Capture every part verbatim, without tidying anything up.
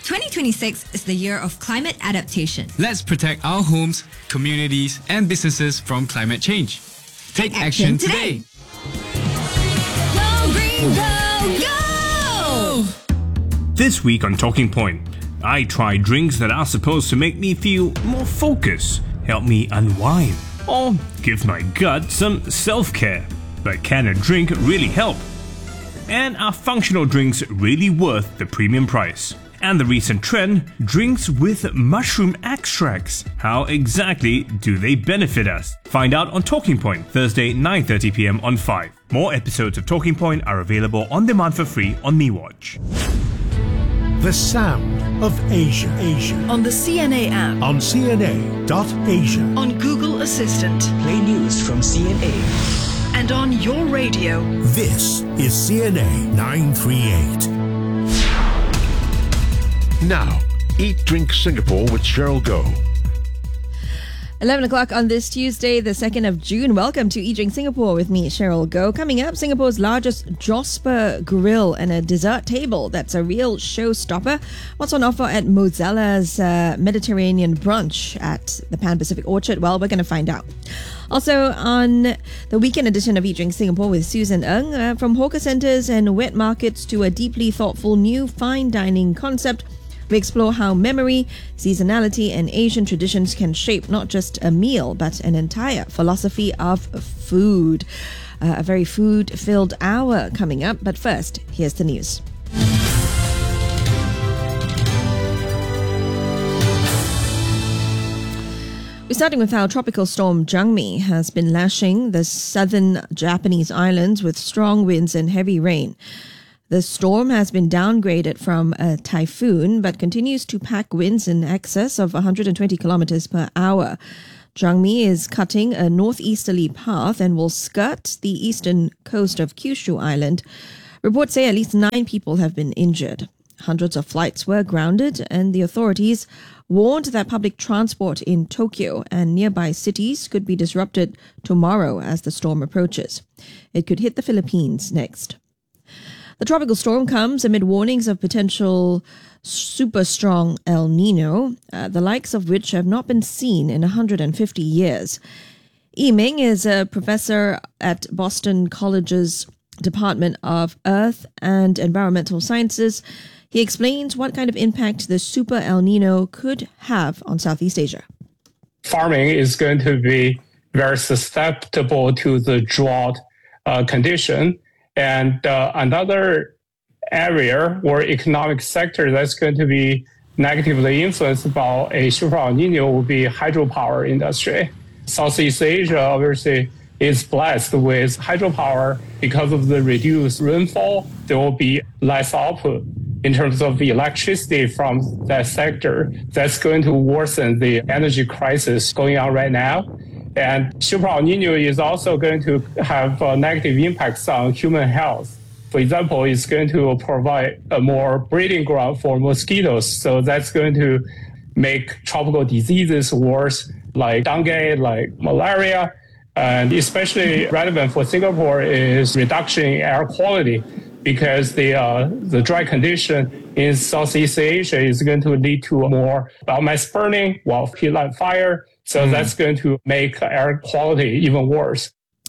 twenty twenty-six is the year of climate adaptation. Let's protect our homes, communities, and businesses from climate change. Take, Take action, action today. today. Go green, go, go! This week on Talking Point, I try drinks that are supposed to make me feel more focused, help me unwind, or give my gut some self-care. But can a drink really help? And are functional drinks really worth the premium price? And the recent trend, drinks with mushroom extracts. How exactly do they benefit us? Find out on Talking Point, Thursday, nine thirty p.m. on five. More episodes of Talking Point are available on demand for free on MeWatch. The sound of Asia. Asia. On the C N A app. On C N A dot asia. On Google Assistant. Play news from C N A. And on your radio. This is C N A nine thirty-eight. Now, Eat Drink Singapore with Cheryl Goh. eleven o'clock on this Tuesday, the second of June. Welcome to Eat Drink Singapore with me, Cheryl Goh. Coming up, Singapore's largest Josper grill and a dessert table. That's a real showstopper. What's on offer at Mozella's uh, Mediterranean brunch at the Pan Pacific Orchard? Well, we're going to find out. Also, on the weekend edition of Eat Drink Singapore with Susan Ng, uh, from hawker centres and wet markets to a deeply thoughtful new fine dining concept, we explore how memory, seasonality, and Asian traditions can shape not just a meal, but an entire philosophy of food. Uh, a very food-filled hour coming up. But first, here's the news. We're starting with how Tropical Storm Jangmi has been lashing the southern Japanese islands with strong winds and heavy rain. The storm has been downgraded from a typhoon but continues to pack winds in excess of one hundred twenty kilometers per hour. Jangmi is cutting a northeasterly path and will skirt the eastern coast of Kyushu Island. Reports say at least nine people have been injured. Hundreds of flights were grounded, and the authorities warned that public transport in Tokyo and nearby cities could be disrupted tomorrow as the storm approaches. It could hit the Philippines next. The tropical storm comes amid warnings of potential super strong El Nino, uh, the likes of which have not been seen in one hundred fifty years. Yi Ming is a professor at Boston College's Department of Earth and Environmental Sciences. He explains what kind of impact the super El Nino could have on Southeast Asia. Farming is going to be very susceptible to the drought uh, condition. And uh, another area or economic sector that's going to be negatively influenced by a super El Nino will be hydropower industry. Southeast Asia obviously is blessed with hydropower. Because of the reduced rainfall, there will be less output in terms of the electricity from that sector. That's going to worsen the energy crisis going on right now. And Super El Nino is also going to have uh, negative impacts on human health. For example, it's going to provide a more breeding ground for mosquitoes. So that's going to make tropical diseases worse, like dengue, like malaria. And especially relevant for Singapore is reduction in air quality, because the uh, the dry condition in Southeast Asia is going to lead to more biomass burning, while peatland fire. So mm. that's going to make air quality even worse.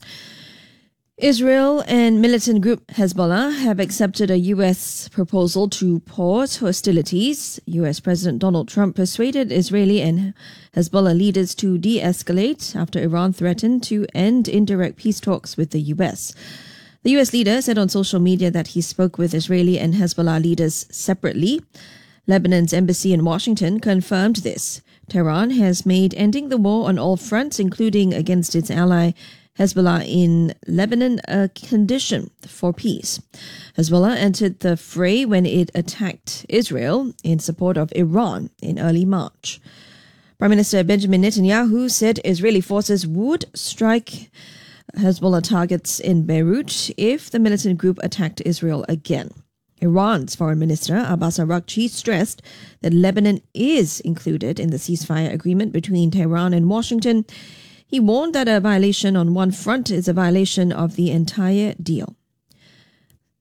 Israel and militant group Hezbollah have accepted a U S proposal to pause hostilities. U S President Donald Trump persuaded Israeli and Hezbollah leaders to de-escalate after Iran threatened to end indirect peace talks with the U S. The U S leader said on social media that he spoke with Israeli and Hezbollah leaders separately. Lebanon's embassy in Washington confirmed this. Tehran has made ending the war on all fronts, including against its ally Hezbollah in Lebanon, a condition for peace. Hezbollah entered the fray when it attacked Israel in support of Iran in early March. Prime Minister Benjamin Netanyahu said Israeli forces would strike Hezbollah targets in Beirut if the militant group attacked Israel again. Iran's Foreign Minister Abbas Araghchi stressed that Lebanon is included in the ceasefire agreement between Tehran and Washington. He warned that a violation on one front is a violation of the entire deal.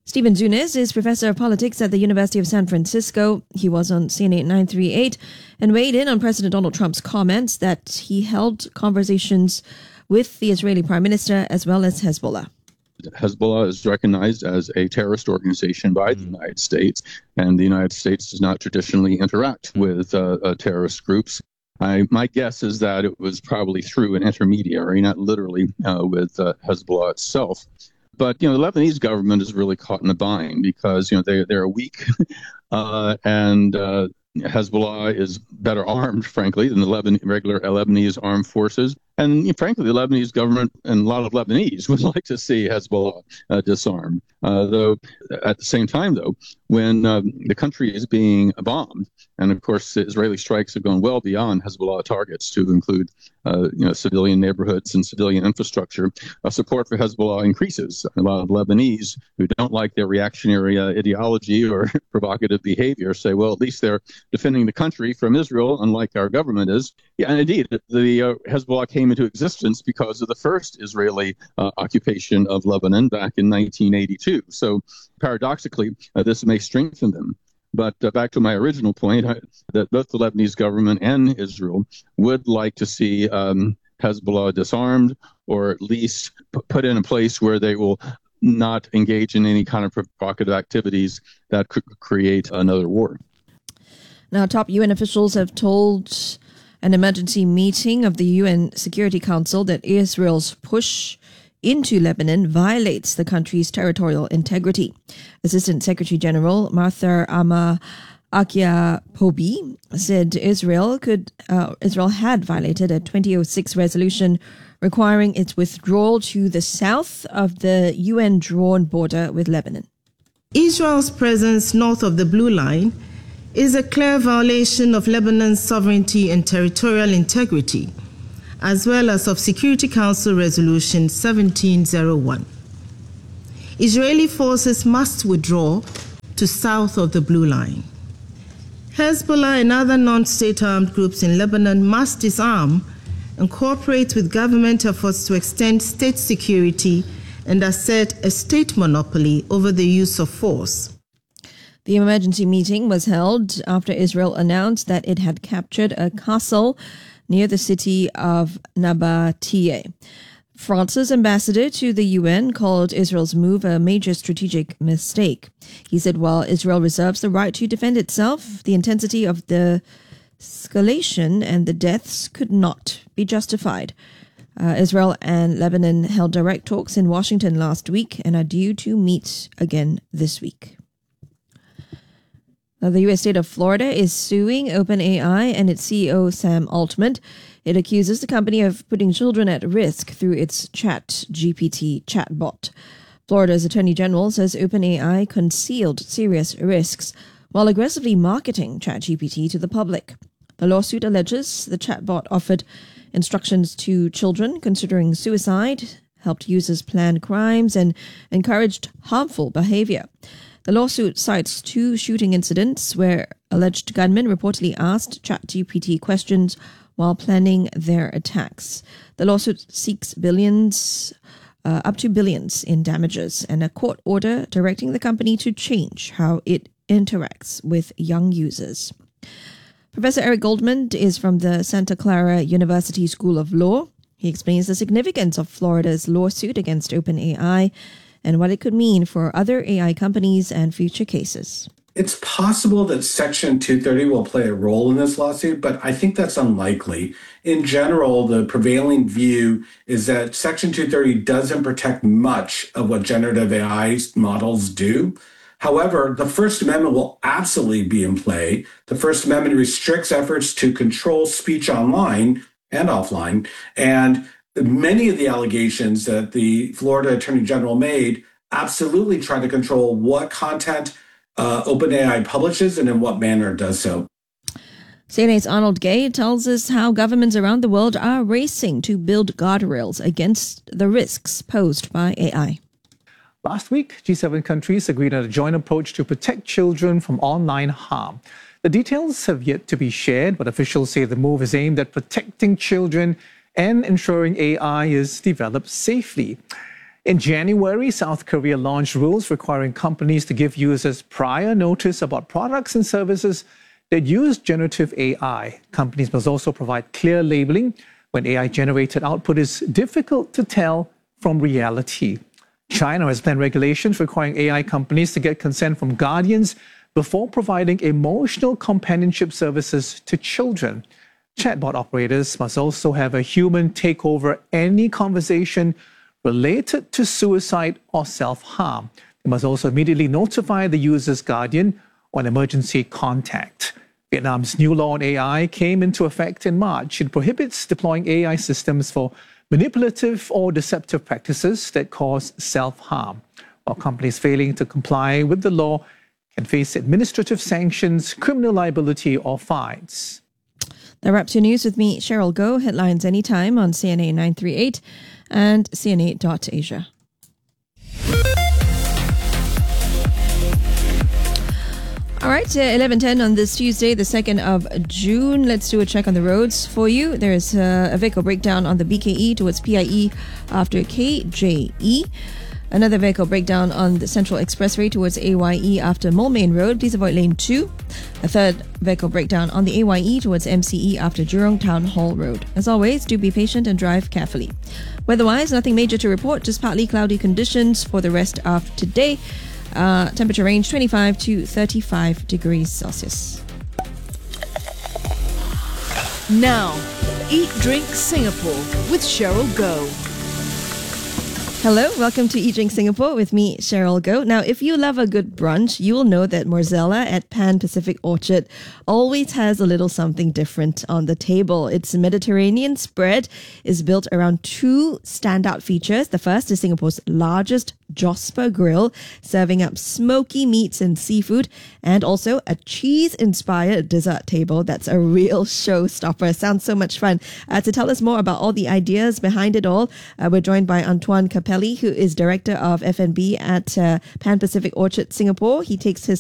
Stephen Zunes is Professor of Politics at the University of San Francisco. He was on C N A nine three eight and weighed in on President Donald Trump's comments that he held conversations with the Israeli Prime Minister as well as Hezbollah. Hezbollah is recognized as a terrorist organization by the United States, and the United States does not traditionally interact with uh, uh, terrorist groups. I, my guess is that it was probably through an intermediary, not literally uh, with uh, Hezbollah itself. But, you know, the Lebanese government is really caught in a bind because, you know, they, they're weak uh, and uh, Hezbollah is better armed, frankly, than the Leban- regular Lebanese armed forces. And, you know, frankly, the Lebanese government and a lot of Lebanese would like to see Hezbollah uh, disarmed. Uh, though, at the same time, though, when um, the country is being bombed, and of course, Israeli strikes have gone well beyond Hezbollah targets to include, uh, you know, civilian neighborhoods and civilian infrastructure, uh, support for Hezbollah increases. A lot of Lebanese who don't like their reactionary uh, ideology or provocative behavior say, well, at least they're defending the country from Israel, unlike our government is. Yeah, and indeed, the uh, Hezbollah came into existence because of the first Israeli uh, occupation of Lebanon back in nineteen eighty-two. So paradoxically, uh, this may strengthen them. But uh, back to my original point, I, that both the Lebanese government and Israel would like to see um, Hezbollah disarmed, or at least p- put in a place where they will not engage in any kind of provocative activities that could create another war. Now, top U N officials have told an emergency meeting of the U N Security Council that Israel's push into Lebanon violates the country's territorial integrity. Assistant Secretary General Martha Ama Akia-Pobi said Israel could uh, Israel had violated a twenty oh six resolution requiring its withdrawal to the south of the U N-drawn border with Lebanon. Israel's presence north of the Blue Line is a clear violation of Lebanon's sovereignty and territorial integrity, as well as of Security Council Resolution seventeen oh one. Israeli forces must withdraw to south of the Blue Line. Hezbollah and other non-state armed groups in Lebanon must disarm and cooperate with government efforts to extend state security and assert a state monopoly over the use of force. The emergency meeting was held after Israel announced that it had captured a castle near the city of Nabatea. France's ambassador to the U N called Israel's move a major strategic mistake. He said while Israel reserves the right to defend itself, the intensity of the escalation and the deaths could not be justified. Uh, Israel and Lebanon held direct talks in Washington last week and are due to meet again this week. Now, the U S state of Florida is suing OpenAI and its C E O Sam Altman. It accuses the company of putting children at risk through its ChatGPT chatbot. Florida's Attorney General says OpenAI concealed serious risks while aggressively marketing ChatGPT to the public. The lawsuit alleges the chatbot offered instructions to children considering suicide, helped users plan crimes, and encouraged harmful behavior. The lawsuit cites two shooting incidents where alleged gunmen reportedly asked ChatGPT questions while planning their attacks. The lawsuit seeks billions, uh, up to billions in damages and a court order directing the company to change how it interacts with young users. Professor Eric Goldman is from the Santa Clara University School of Law. He explains the significance of Florida's lawsuit against OpenAI and what it could mean for other A I companies and future cases. It's possible that Section two thirty will play a role in this lawsuit, but I think that's unlikely. In general, the prevailing view is that Section two thirty doesn't protect much of what generative A I models do. However, the First Amendment will absolutely be in play. The First Amendment restricts efforts to control speech online and offline, and many of the allegations that the Florida Attorney General made absolutely try to control what content Uh, OpenAI publishes and in what manner it does so. C N A's Arnold Gay tells us how governments around the world are racing to build guardrails against the risks posed by A I. Last week, G seven countries agreed on a joint approach to protect children from online harm. The details have yet to be shared, but officials say the move is aimed at protecting children and ensuring A I is developed safely. In January, South Korea launched rules requiring companies to give users prior notice about products and services that use generative A I. Companies must also provide clear labeling when A I-generated output is difficult to tell from reality. China has planned regulations requiring A I companies to get consent from guardians before providing emotional companionship services to children. Chatbot operators must also have a human take over any conversation related to suicide or self-harm. They must also immediately notify the user's guardian on emergency contact. Vietnam's new law on A I came into effect in March. It prohibits deploying A I systems for manipulative or deceptive practices that cause self-harm, while companies failing to comply with the law can face administrative sanctions, criminal liability, or fines. That wraps your news with me, Cheryl Goh. Headlines anytime on C N A nine three eight and C N A dot Asia. All right, uh, eleven ten on this Tuesday, the second of June. Let's do a check on the roads for you. There is uh, a vehicle breakdown on the B K E towards P I E after K J E. Another vehicle breakdown on the Central Expressway towards A Y E after Moulmein Road. Please avoid lane two. A third vehicle breakdown on the A Y E towards M C E after Jurong Town Hall Road. As always, do be patient and drive carefully. Weather-wise, nothing major to report, just partly cloudy conditions for the rest of today. Uh, temperature range twenty-five to thirty-five degrees Celsius. Now, Eat Drink Singapore with Cheryl Goh. Hello, welcome to Eat Drink Singapore with me, Cheryl Goh. Now, if you love a good brunch, you will know that Morzella at Pan Pacific Orchard always has a little something different on the table. Its Mediterranean spread is built around two standout features. The first is Singapore's largest Josper grill, serving up smoky meats and seafood, and also a cheese-inspired dessert table that's a real showstopper. Sounds so much fun. Uh, to tell us more about all the ideas behind it all, uh, we're joined by Antoine Capelli, who is Director of F and B at uh, Pan Pacific Orchard Singapore. He takes his